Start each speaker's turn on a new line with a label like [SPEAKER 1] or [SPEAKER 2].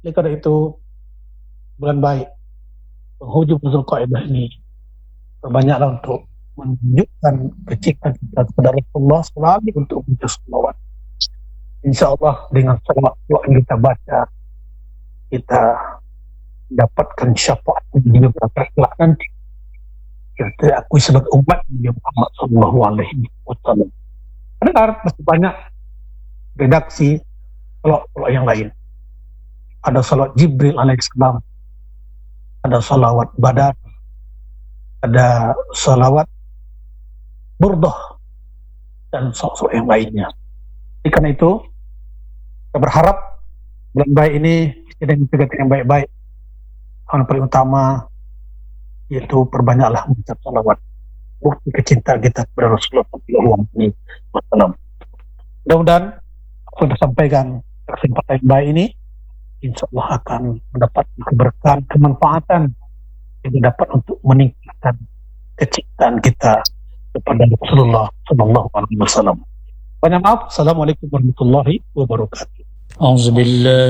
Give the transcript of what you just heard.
[SPEAKER 1] Oleh karena itu, bulan baik, penghujung Zulqa'dah ini, berbanyaklah untuk menunjukkan kecintaan kita kepada Rasulullah selalu untuk membaca salawat. Insya Allah dengan salawat yang kita baca, kita dapatkan syafaat di beberapa kelak nanti. Kita akui sebagai umat Nabi Muhammad Sallallahu Alaihi Wasallam. Karena masih banyak redaksi salawat yang lain. Ada salawat Jibril alaihissalam, ada salawat Badar, ada salawat Burdah, dan salawat yang lainnya. Karena itu, kita berharap bulan baik ini kita dengan yang baik-baik. Yang paling utama yaitu perbanyaklah mengucap salawat, bukti kecintaan kita kepada Rasulullah SAW. Mudah-mudahan apa yang disampaikan kesempatan yang baik ini, insya Allah akan mendapat keberkahan, kemanfaatan yang dapat untuk meningkatkan kecintaan kita kepada Rasulullah SAW. Banyak maaf. Assalamualaikum warahmatullahi wabarakatuh.
[SPEAKER 2] Auzubillah.